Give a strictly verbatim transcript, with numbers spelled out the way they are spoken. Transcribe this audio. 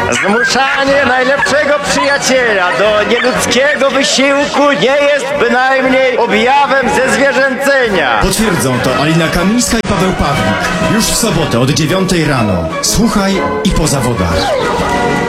Zmuszanie najlepszego przyjaciela do nieludzkiego wysiłku nie jest bynajmniej objawem zezwierzęcenia. Potwierdzą to Alina Kamińska i Paweł Pawlik. Już w sobotę od dziewiątej rano. Słuchaj i po zawodach.